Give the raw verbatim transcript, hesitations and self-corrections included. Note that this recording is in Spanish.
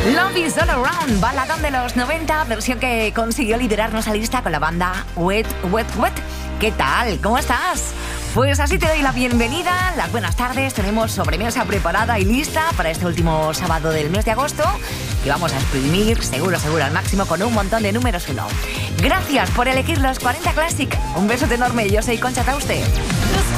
Love is all around, baladón de los noventa, versión que consiguió liderarnos a lista con la banda Wet, Wet, Wet. ¿Qué tal? ¿Cómo estás? Pues así te doy la bienvenida, las buenas tardes. Tenemos sobremesa preparada y lista para este último sábado del mes de agosto, que vamos a exprimir seguro, seguro al máximo con un montón de números uno. Gracias por elegir los cuarenta Classic. Un besote enorme, yo soy Concha Tauste.